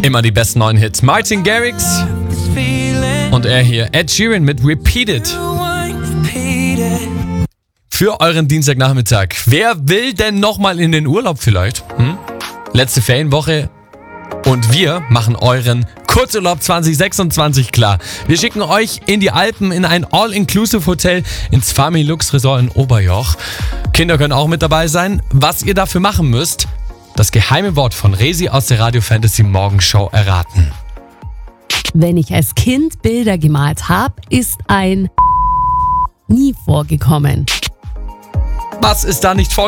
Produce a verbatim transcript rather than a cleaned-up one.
Immer die besten neuen Hits. Martin Garrix und er hier, Ed Sheeran mit Repeat It. Für euren Dienstagnachmittag. Wer will denn nochmal in den Urlaub vielleicht? Hm? Letzte Ferienwoche und wir machen euren Kurzurlaub zwanzig sechsundzwanzig klar. Wir schicken euch in die Alpen in ein All-Inclusive-Hotel ins Family Lux Resort in Oberjoch. Kinder können auch mit dabei sein. Was ihr dafür machen müsst, das geheime Wort von Resi aus der Radio Fantasy Morgenshow erraten. Wenn ich als Kind Bilder gemalt habe, ist ein nie vorgekommen. Was ist da nicht vorgekommen?